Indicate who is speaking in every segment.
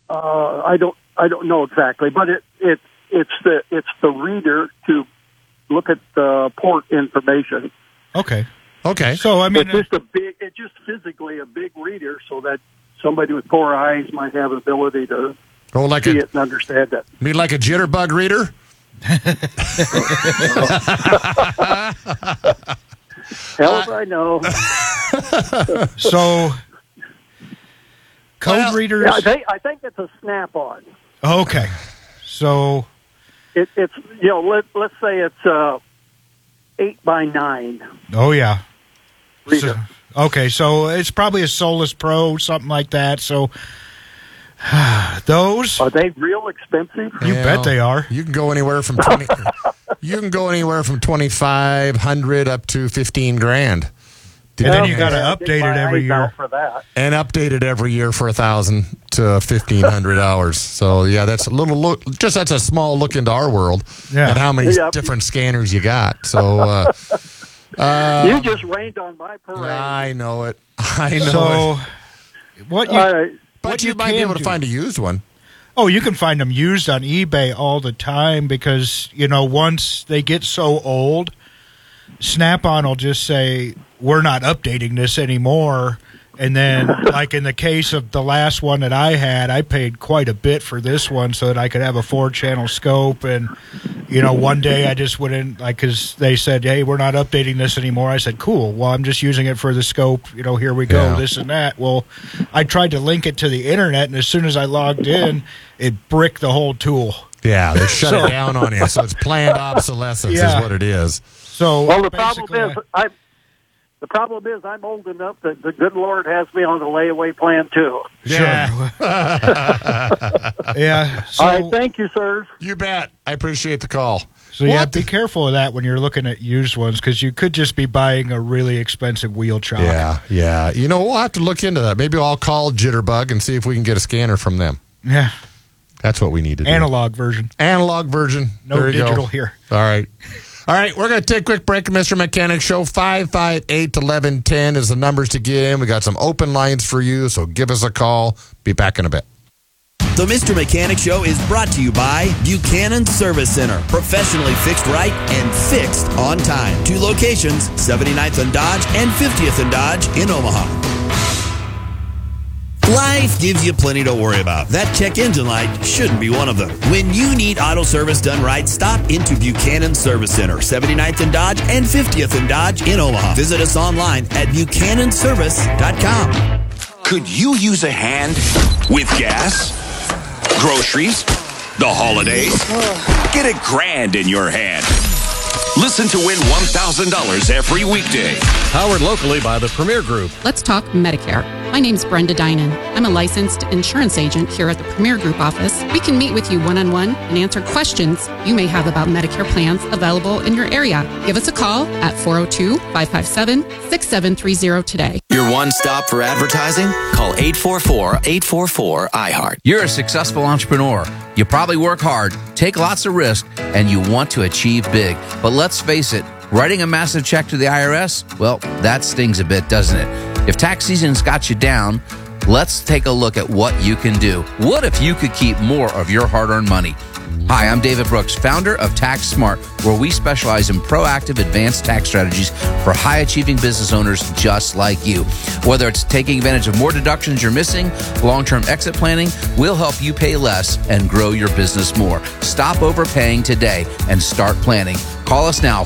Speaker 1: I don't know exactly, but it's the reader to look at the port information.
Speaker 2: Okay.
Speaker 3: So I mean,
Speaker 1: it's just physically a big reader, so that somebody with poor eyes might have the ability to see it and understand it.
Speaker 3: Mean like a jitterbug reader?
Speaker 1: Hell if I know.
Speaker 2: So, code readers.
Speaker 1: Yeah, I think it's a Snap-on.
Speaker 2: Okay, so
Speaker 1: it's let's say it's 8x9.
Speaker 2: Oh yeah.
Speaker 1: Reader.
Speaker 2: So it's probably a Solus Pro, something like that. So those
Speaker 1: are they real expensive?
Speaker 2: You bet they are.
Speaker 3: You can go anywhere from $2,500 up to $15,000.
Speaker 2: And then you got to update it every year
Speaker 1: for that.
Speaker 3: And update it every year for $1,000 to $1,500. So yeah, that's a little look. That's a small look into our world and how many different scanners you got. So
Speaker 1: you just rained on my parade.
Speaker 3: I know it.
Speaker 2: So what you
Speaker 3: but you might be able to find a used one.
Speaker 2: Oh, you can find them used on eBay all the time because once they get so old, Snap-on will just say, we're not updating this anymore. And then, like in the case of the last one that I had, I paid quite a bit for this one so that I could have a 4-channel scope. And, one day I just went in, because they said, hey, we're not updating this anymore. I said, cool. Well, I'm just using it for the scope. Here we go, this and that. Well, I tried to link it to the internet, and as soon as I logged in, it bricked the whole tool.
Speaker 3: Yeah, they shut it down on you. So it's planned obsolescence is what it is.
Speaker 2: So
Speaker 1: the problem is I'm old enough that the good Lord has me on the layaway plan too.
Speaker 2: Yeah. Yeah. So,
Speaker 1: all right, thank you, sir.
Speaker 3: You bet. I appreciate the call.
Speaker 2: So be careful of that when you're looking at used ones because you could just be buying a really expensive wheel chock.
Speaker 3: Yeah. We'll have to look into that. Maybe I'll call Jitterbug and see if we can get a scanner from them.
Speaker 2: Yeah.
Speaker 3: That's what we need to do.
Speaker 2: Analog version.
Speaker 3: No
Speaker 2: digital here.
Speaker 3: All right, we're going to take a quick break. Mr. Mechanic Show, 558-1110 is the numbers to get in. We got some open lines for you, so give us a call. Be back in a bit.
Speaker 4: The Mr. Mechanic Show is brought to you by Buchanan Service Center. Professionally fixed right and fixed on time. 2 locations, 79th and Dodge and 50th and Dodge in Omaha. Life gives you plenty to worry about. That check engine light shouldn't be one of them. When you need auto service done right, stop into Buchanan Service Center, 79th and Dodge and 50th and Dodge in Omaha. Visit us online at buchananservice.com.
Speaker 5: Could you use a hand with gas, groceries, the holidays? Get $1,000 in your hand. Listen to win $1,000 every weekday.
Speaker 6: Powered locally by the Premier Group.
Speaker 7: Let's talk Medicare. My name's Brenda Dinan. I'm a licensed insurance agent here at the Premier Group office. We can meet with you one-on-one and answer questions you may have about Medicare plans available in your area. Give us a call at 402-557-6730 today.
Speaker 8: Your one stop for advertising? Call 844-844-iHeart.
Speaker 9: You're a successful entrepreneur. You probably work hard, take lots of risk, and you want to achieve big. But let's face it, writing a massive check to the IRS, well, that stings a bit, doesn't it? If tax season's got you down, let's take a look at what you can do. What if you could keep more of your hard-earned money? Hi, I'm David Brooks, founder of Tax Smart, where we specialize in proactive advanced tax strategies for high-achieving business owners just like you. Whether it's taking advantage of more deductions you're missing, long-term exit planning, we'll help you pay less and grow your business more. Stop overpaying today and start planning. Call us now,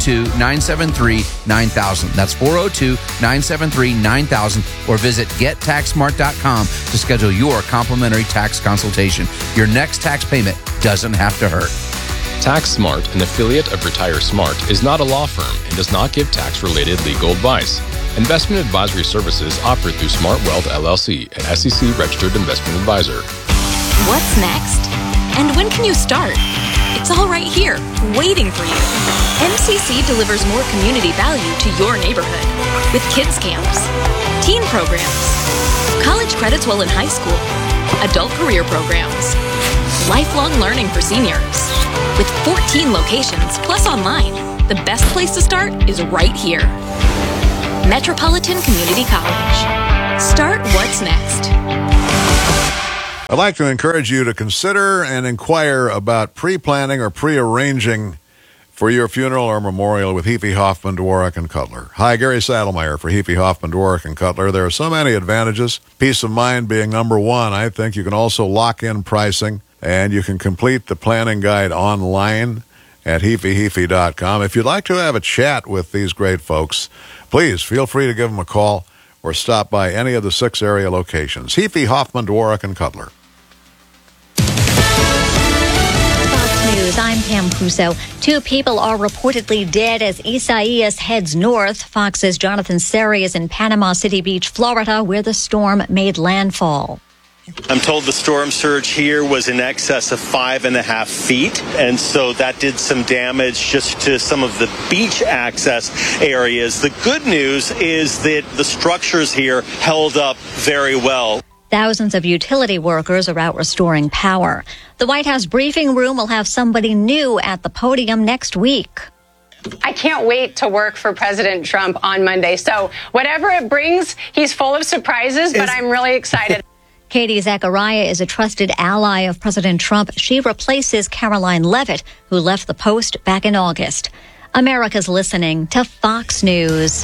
Speaker 9: 402-973-9000. That's 402-973-9000, or visit gettaxsmart.com to schedule your complimentary tax consultation. Your next tax payment doesn't have to hurt.
Speaker 6: Tax Smart, an affiliate of Retire Smart, is not a law firm and does not give tax-related legal advice. Investment advisory services offered through Smart Wealth LLC, an SEC-registered investment advisor.
Speaker 10: What's next? And when can you start? It's all right here, waiting for you. MCC delivers more community value to your neighborhood with kids camps, teen programs, college credits while in high school, adult career programs, lifelong learning for seniors. With 14 locations plus online, the best place to start is right here. Metropolitan Community College. Start what's next.
Speaker 11: I'd like to encourage you to consider and inquire about pre-planning or pre-arranging for your funeral or memorial with Heaphy, Hoffman, Dworak, and Cutler. Hi, Gary Saddlemeyer for Heaphy, Hoffman, Dworak, and Cutler. There are so many advantages, peace of mind being number one. I think you can also lock in pricing, and you can complete the planning guide online at heaphyheaphy.com. If you'd like to have a chat with these great folks, please feel free to give them a call or stop by any of the 6 area locations. Heaphy, Hoffman, Dworak, and Cutler.
Speaker 12: News. I'm Pam Puso. 2 people are reportedly dead as Isaias heads north. Fox's Jonathan Seri is in Panama City Beach, Florida, where the storm made landfall.
Speaker 13: I'm told the storm surge here was in excess of 5.5 feet, and so that did some damage just to some of the beach access areas. The good news is that the structures here held up very well.
Speaker 12: Thousands of utility workers are out restoring power. The White House briefing room will have somebody new at the podium next week.
Speaker 14: I can't wait to work for President Trump on Monday. So whatever it brings, he's full of surprises, but I'm really excited.
Speaker 12: Katie Zachariah is a trusted ally of President Trump. She replaces Caroline Leavitt, who left the post back in August. America's listening to Fox News.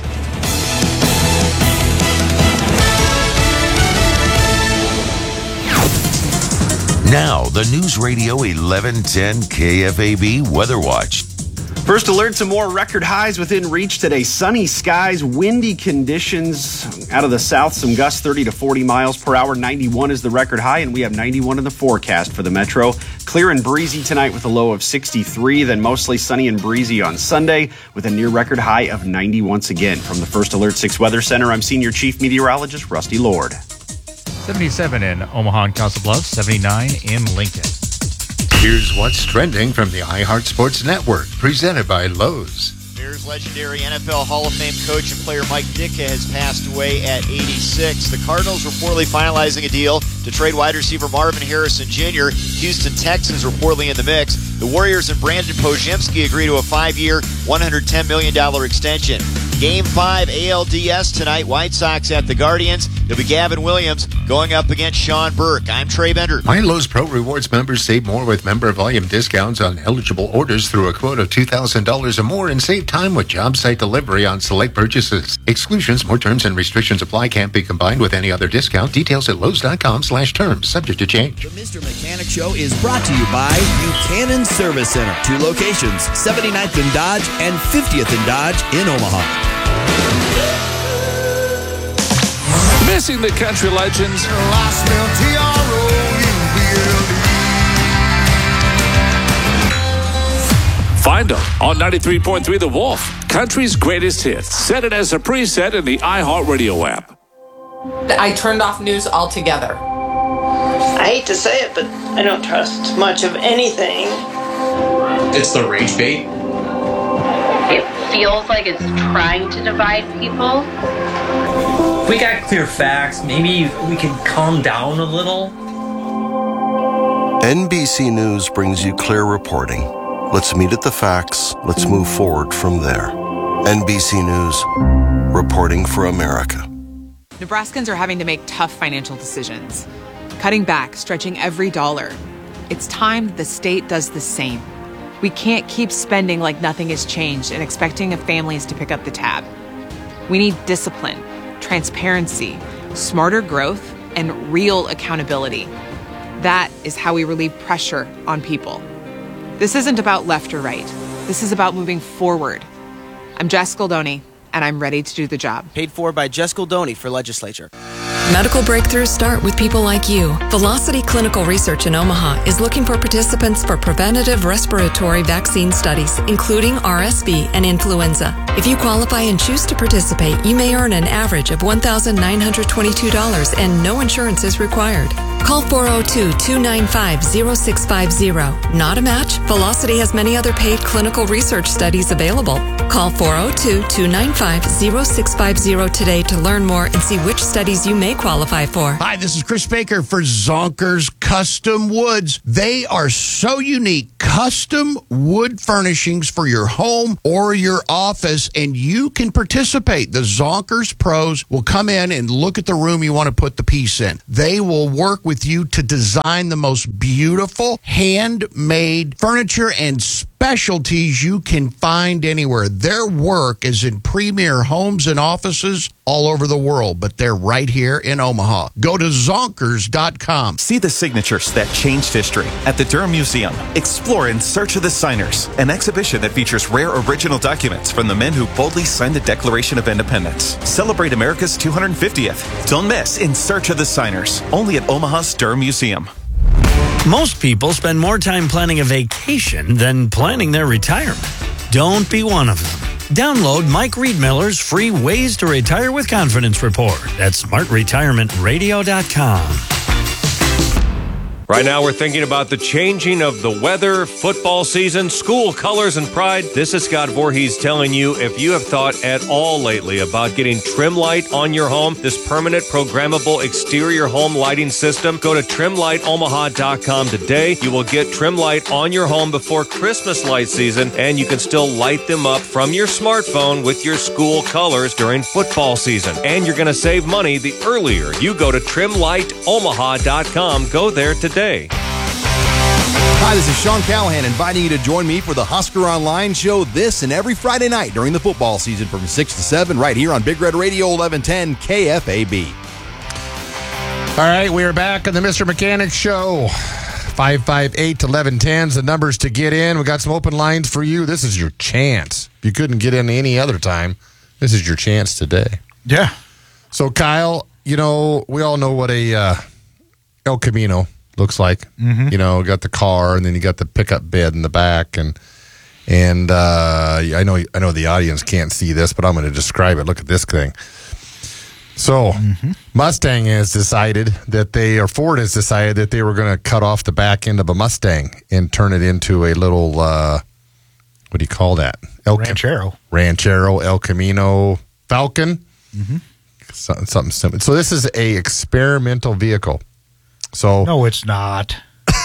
Speaker 15: Now, the News Radio 1110 KFAB Weather Watch.
Speaker 16: First alert, some more record highs within reach today. Sunny skies, windy conditions out of the south, some gusts 30 to 40 miles per hour. 91 is the record high, and we have 91 in the forecast for the metro. Clear and breezy tonight with a low of 63, then mostly sunny and breezy on Sunday with a near record high of 90 once again. From the First Alert 6 Weather Center, I'm Senior Chief Meteorologist Rusty Lord.
Speaker 17: 77 in Omaha and Council Bluffs, 79 in Lincoln.
Speaker 18: Here's what's trending from the iHeart Sports Network, presented by Lowe's.
Speaker 19: Bears legendary NFL Hall of Fame coach and player Mike Ditka has passed away at 86. The Cardinals reportedly finalizing a deal to trade wide receiver Marvin Harrison Jr. Houston Texans reportedly in the mix. The Warriors and Brandon Podziemski agree to a 5-year, $110 million extension. Game 5 ALDS tonight, White Sox at the Guardians. It'll be Gavin Williams going up against Sean Burke. I'm Trey Bender.
Speaker 18: My Lowe's Pro Rewards members save more with member volume discounts on eligible orders through a quote of $2,000 or more and save time with job site delivery on select purchases. Exclusions, more terms and restrictions apply. Can't be combined with any other discount. Details at Lowe's.com/terms. Subject to change.
Speaker 4: The Mr. Mechanic Show is brought to you by Buchanan Service Center. 2 locations, 79th and Dodge and 50th and Dodge in Omaha.
Speaker 20: Missing the country legends. Find them on 93.3 The Wolf, country's greatest hits. Set it as a preset in the iHeartRadio app.
Speaker 21: I turned off news altogether.
Speaker 22: I hate to say it, but I don't trust much of anything.
Speaker 23: It's the rage bait.
Speaker 24: It feels like it's trying to divide people.
Speaker 25: If we got clear facts, maybe we could calm down a little.
Speaker 26: NBC News brings you clear reporting. Let's meet at the facts. Let's move forward from there. NBC News, reporting for America.
Speaker 27: Nebraskans are having to make tough financial decisions. Cutting back, stretching every dollar. It's time the state does the same. We can't keep spending like nothing has changed and expecting families to pick up the tab. We need discipline, transparency, smarter growth, and real accountability. That is how we relieve pressure on people. This isn't about left or right. This is about moving forward. I'm Jess Goldoni, and I'm ready to do the job.
Speaker 28: Paid for by Jess Goldoni for Legislature.
Speaker 29: Medical breakthroughs start with people like you. Velocity Clinical Research in Omaha is looking for participants for preventative respiratory vaccine studies, including RSV and influenza. If you qualify and choose to participate, you may earn an average of $1,922 and no insurance is required. Call 402-295-0650. Not a match? Velocity has many other paid clinical research studies available. Call 402-295-0650 today to learn more and see which studies you may qualify for.
Speaker 30: Hi, this is Chris Baker for Zonkers Custom Woods. They are so unique.
Speaker 1: custom wood furnishings for your home or your office, and you can participate. The Zonkers pros will come in and look at the room you want to put the piece in. They will work with you to design the most beautiful handmade furniture and specialties you can find anywhere. Their work is in premier homes and offices all over the world, but they're right here in Omaha. Go to Zonkers.com.
Speaker 2: See the signatures that changed history at the Durham Museum. Explore In Search of the Signers, an exhibition that features rare original documents from the men who boldly signed the Declaration of Independence. Celebrate America's 250th. Don't miss In Search of the Signers, only at Omaha's Durham Museum.
Speaker 3: Most people spend more time planning a vacation than planning their retirement. Don't be one of them. Download Mike Riedmiller's free Ways to Retire with Confidence report at smartretirementradio.com.
Speaker 5: Right now, we're thinking about the changing of the weather, football season, school colors, and pride. This is Scott Voorhees telling you, if you have thought at all lately about getting trim light on your home, this permanent programmable exterior home lighting system, go to trimlightomaha.com today. You will get trim light on your home before Christmas light season, and you can still light them up from your smartphone with your school colors during football season. And you're going to save money the earlier you go to trimlightomaha.com. Go there today.
Speaker 6: Hi, this is Sean Callahan inviting you to join me for the Husker Online show this and every Friday night during the football season from 6 to 7 right here on Big Red Radio 1110 KFAB.
Speaker 1: All right, we are back on the Mr. Mechanic Show. 558-1110 is the numbers to get in. We got some open lines for you. This is your chance. If you couldn't get in any other time, this is your chance today.
Speaker 7: Yeah.
Speaker 1: So, Kyle, you know, we all know what a El Camino looks like.
Speaker 7: Mm-hmm.
Speaker 1: You know, got the car, and then you got the pickup bed in the back, and I know the audience can't see this, but I'm going to describe it. Look at this thing. So, Mustang has decided Ford has decided that they were going to cut off the back end of a Mustang and turn it into a little, what do you call that? Ranchero, El Camino Falcon.
Speaker 7: Mm-hmm.
Speaker 1: Something similar. So this is a experimental vehicle. So
Speaker 7: no, it's not.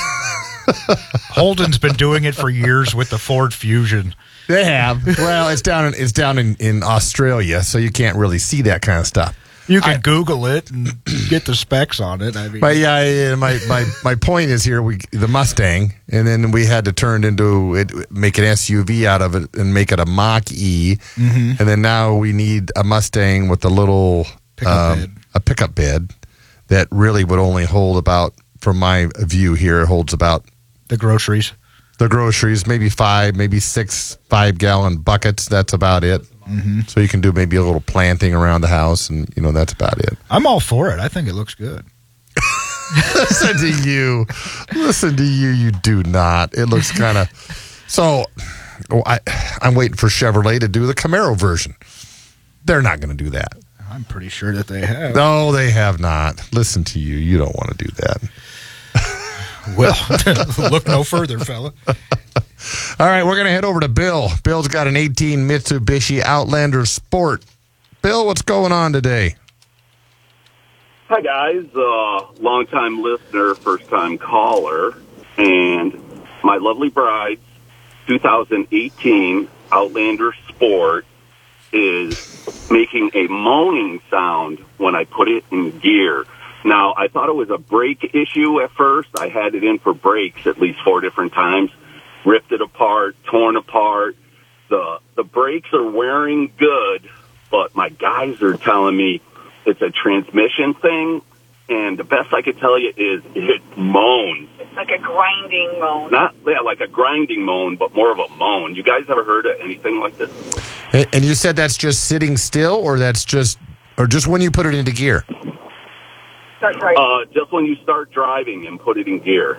Speaker 7: Holden's been doing it for years with the Ford Fusion.
Speaker 1: They have. Well, it's down in Australia, so you can't really see that kind of stuff.
Speaker 7: You can Google it and get the specs on it. I mean,
Speaker 1: but yeah, my point is here: the Mustang, and then we had to turn into it, make an SUV out of it, and make it a Mach-E, and then now we need a Mustang with a little pickup bed that really would only hold about, from my view here, it holds about
Speaker 7: the groceries.
Speaker 1: Maybe 6 5-gallon buckets. That's about it.
Speaker 7: Mm-hmm.
Speaker 1: So you can do maybe a little planting around the house, and that's about it.
Speaker 7: I'm all for it. I think it looks good.
Speaker 1: Listen to you. You do not. It looks kind of. So, I'm waiting for Chevrolet to do the Camaro version. They're not going to do that.
Speaker 7: I'm pretty sure that they have.
Speaker 1: No, they have not. Listen to you. You don't want to do that.
Speaker 7: Well, look no further, fella.
Speaker 1: All right, we're going to head over to Bill. Bill's got an 18 Mitsubishi Outlander Sport. Bill, what's going on today?
Speaker 8: Hi, guys. Long-time listener, first-time caller. And my lovely bride's 2018 Outlander Sport is making a moaning sound when I put it in gear. Now, I thought it was a brake issue at first. I had it in for brakes at least 4 different times. Ripped it apart, torn apart. The brakes are wearing good, but my guys are telling me it's a transmission thing. And the best I could tell you is it moans.
Speaker 9: It's like a grinding moan.
Speaker 8: Not like a grinding moan, but more of a moan. You guys ever heard of anything like this?
Speaker 1: And you said that's just sitting still, or just when you put it into gear?
Speaker 9: Start driving.
Speaker 8: Just when you start driving and put it in gear.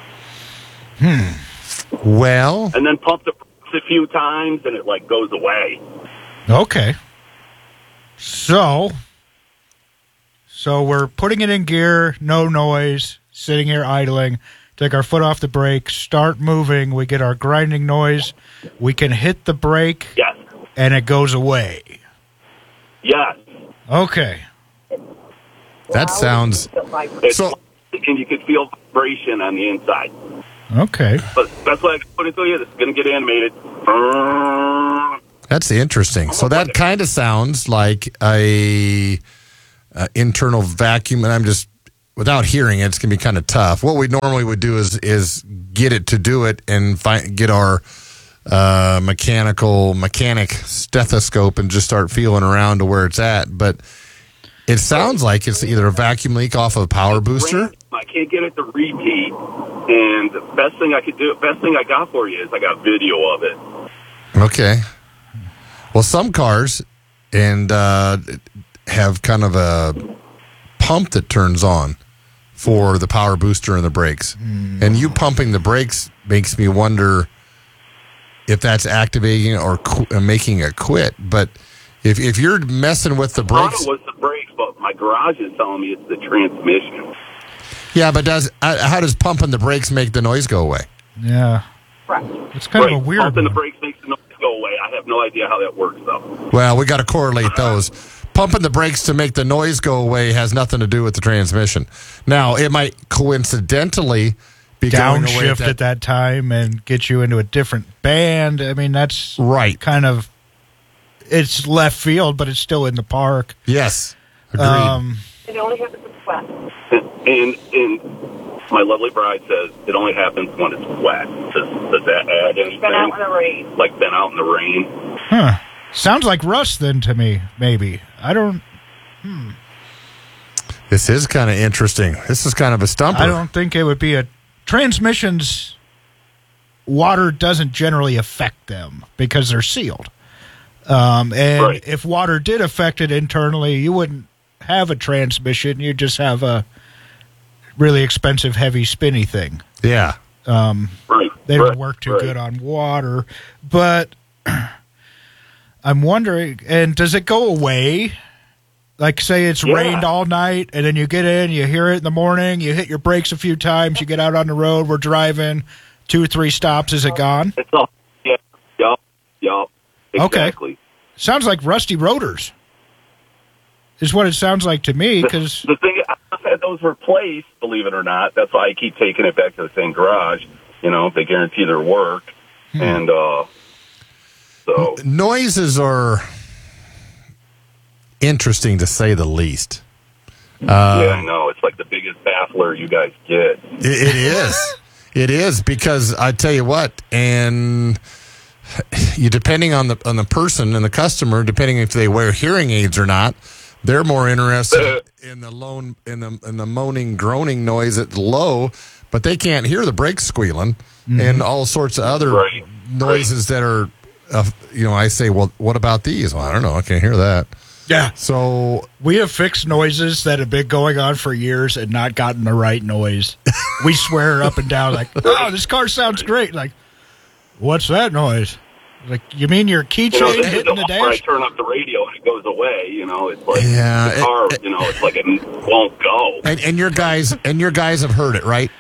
Speaker 1: Well.
Speaker 8: And then pump the brakes a few times, and it goes away.
Speaker 7: Okay. So we're putting it in gear, no noise, sitting here idling, take our foot off the brake, start moving, we get our grinding noise, we can hit the brake,
Speaker 8: yes,
Speaker 7: and it goes away.
Speaker 8: Yes.
Speaker 7: Okay.
Speaker 1: That sounds...
Speaker 8: And you could feel vibration on the inside.
Speaker 7: Okay.
Speaker 8: But that's why I put it to you. This is going to get animated.
Speaker 10: That's interesting. So that kind of sounds like a internal vacuum, and I'm just, without hearing it, it's going to be kind of tough. What we normally would do is get it to do it and get our mechanic stethoscope and just start feeling around to where it's at. But it sounds like it's either a vacuum leak off of a power booster.
Speaker 8: I can't get it to repeat, and the best thing I got for you is I got video of it.
Speaker 10: Okay. Well, some cars have kind of a pump that turns on for the power booster and the brakes. And you pumping the brakes makes me wonder if that's activating or making it quit. But if you're messing with the brakes...
Speaker 8: I thought it was the brakes, but my garage is telling me it's the transmission.
Speaker 10: Yeah, but how does pumping the brakes make the noise go away?
Speaker 7: Yeah.
Speaker 8: Right.
Speaker 7: It's kind of a weird
Speaker 8: Pumping
Speaker 7: one.
Speaker 8: the brakes makes the noise go away. I have no idea how that works, though.
Speaker 10: Well, we got to correlate those. Pumping the brakes to make the noise go away has nothing to do with the transmission. Now, it might coincidentally be
Speaker 7: downshift at that time and get you into a different band. I mean, that's
Speaker 10: right.
Speaker 7: Kind of, it's left field, but it's still in the park.
Speaker 10: Yes, agreed.
Speaker 9: It only happens when it's wet.
Speaker 8: And my lovely bride says it only happens when it's wet. Does that add anything?
Speaker 9: Been out in the rain.
Speaker 8: Like been out in the rain?
Speaker 7: Huh. Sounds like rust then to me, maybe. I don't...
Speaker 10: This is kind of interesting. This is kind of a stumper.
Speaker 7: I don't think it would be a... Transmissions, water doesn't generally affect them because they're sealed. If water did affect it internally, you wouldn't have a transmission. You'd just have a really expensive, heavy, spinny thing.
Speaker 10: Yeah.
Speaker 7: They don't work too good on water. But I'm wondering, and does it go away? Like, say it's rained all night, and then you get in, you hear it in the morning, you hit your brakes a few times, you get out on the road, we're driving 2 or 3 stops, is it gone?
Speaker 8: It's all, yup, exactly.
Speaker 7: Okay. Sounds like rusty rotors, is what it sounds like to me, because...
Speaker 8: The thing, I've had those replaced, believe it or not. That's why I keep taking it back to the same garage. You know, they guarantee their work. And, so...
Speaker 10: Noises are... interesting to say the least.
Speaker 8: Yeah, I know. It's like the biggest baffler you guys get.
Speaker 10: It is. It is, because I tell you what, and you depending on the person and the customer, depending if they wear hearing aids or not, they're more interested in the moaning, groaning noise at the low, but they can't hear the brakes squealing and all sorts of other noises that are. I say, well, what about these? Well, I don't know. I can't hear that.
Speaker 7: Yeah.
Speaker 10: So
Speaker 7: we have fixed noises that have been going on for years and not gotten the right noise. We swear up and down, like, oh, this car sounds great. Like, what's that noise? Like, you mean your keychain hitting the dash?
Speaker 8: I turn up the radio and it goes away. It's like the car. It's like it won't go.
Speaker 10: And your guys have heard it, right?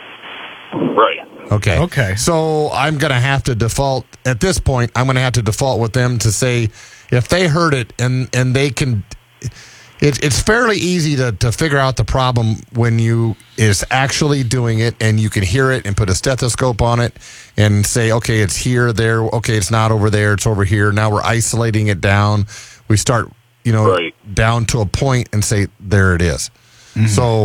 Speaker 8: Right.
Speaker 10: Okay. So I'm going to have to default at this point. I'm going to have to default with them to say, if they heard it and they can, it's fairly easy to figure out the problem when you is actually doing it and you can hear it and put a stethoscope on it and say, okay, it's here, there, okay, it's not over there, it's over here. Now we're isolating it down. We start, down to a point and say, there it is. Mm-hmm. So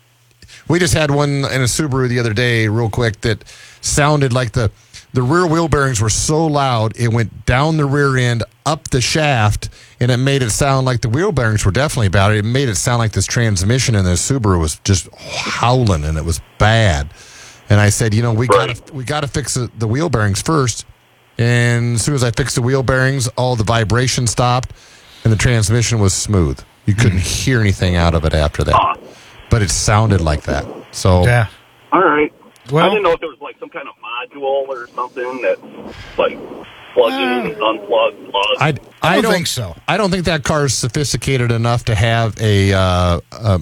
Speaker 10: we just had one in a Subaru the other day, real quick, that sounded like the rear wheel bearings were so loud, it went down the rear end, up the shaft, and it made it sound like the wheel bearings were definitely bad. It made it sound like this transmission in the Subaru was just howling, and it was bad. And I said, we got to fix the wheel bearings first. And as soon as I fixed the wheel bearings, all the vibration stopped, and the transmission was smooth. You couldn't hear anything out of it after that. But it sounded like that. So
Speaker 7: yeah.
Speaker 8: All right.
Speaker 7: Well,
Speaker 8: I didn't know if there was like some kind of module or something that like plug in, unplug, plug.
Speaker 7: I don't think so.
Speaker 10: I don't think that car is sophisticated enough to have a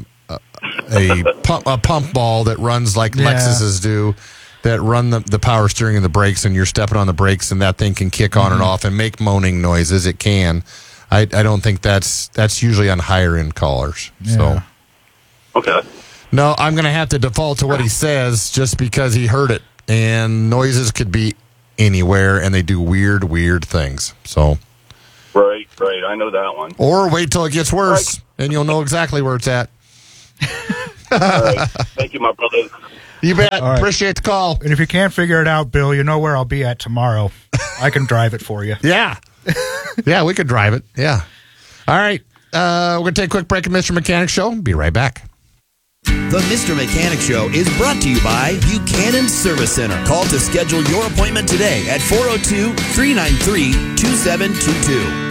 Speaker 10: pump ball that runs like Lexuses do, that run the power steering and the brakes, and you're stepping on the brakes and that thing can kick on and off and make moaning noises. It can. I don't think that's usually on higher end callers.
Speaker 7: Yeah.
Speaker 8: So okay.
Speaker 10: No, I'm going to have to default to what he says just because he heard it. and noises could be anywhere, and they do weird things. So,
Speaker 8: Right. I know that one.
Speaker 10: or wait till it gets worse, and you'll know exactly where it's at.
Speaker 8: All right. Thank you, my brother.
Speaker 10: You bet.
Speaker 7: All right.
Speaker 10: Appreciate the call.
Speaker 7: And if you can't figure it out, Bill, you know where I'll be at tomorrow. I can drive it for you.
Speaker 10: Yeah. Yeah, we could drive it. Yeah. All right. We're going to take a quick break at Mr. Mechanic Show. Be right back.
Speaker 4: The Mr. Mechanic Show is brought to you by Buchanan Service Center. Call to schedule your appointment today at 402-393-2722.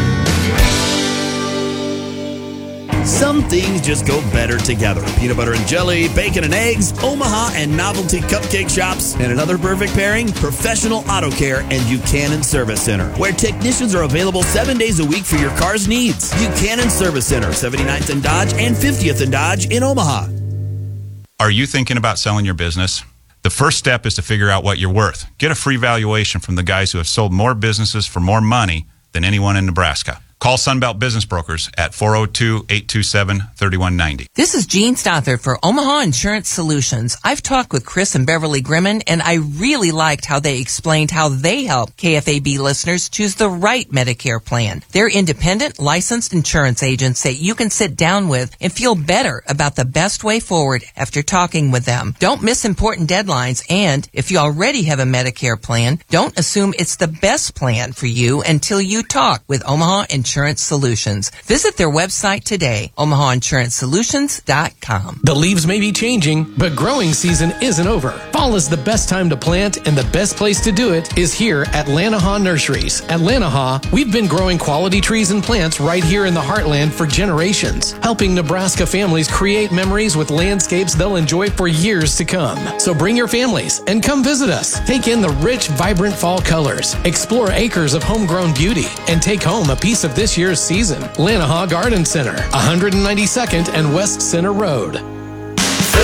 Speaker 4: Some things just go better together. Peanut butter and jelly, bacon and eggs, Omaha and novelty cupcake shops. And another perfect pairing, Professional Auto Care and Buchanan Service Center, where technicians are available 7 days a week for your car's needs. Buchanan Service Center, 79th and Dodge and 50th and Dodge in Omaha.
Speaker 11: Are you thinking about selling your business? The first step is to figure out what you're worth. Get a free valuation from the guys who have sold more businesses for more money than anyone in Nebraska. Call Sunbelt Business Brokers at 402-827-3190.
Speaker 12: This is Jean Stothard for Omaha Insurance Solutions. I've talked with Chris and Beverly Grimman, and I really liked how they explained how they help KFAB listeners choose the right Medicare plan. They're independent, licensed insurance agents that you can sit down with and feel better about the best way forward after talking with them. Don't miss important deadlines, and if you already have a Medicare plan, don't assume it's the best plan for you until you talk with Omaha Insurance Solutions. Visit their website today, omahainsurancesolutions.com.
Speaker 13: The leaves may be changing, but growing season isn't over. Fall is the best time to plant, and the best place to do it is here at Lanahaw Nurseries. At Lanahaw, we've been growing quality trees and plants right here in the heartland for generations, helping Nebraska families create memories with landscapes they'll enjoy for years to come. So bring your families and come visit us. Take in the rich, vibrant fall colors, explore acres of homegrown beauty, and take home a piece of this year's season. Lanahaw Garden Center, 192nd and West Center Road.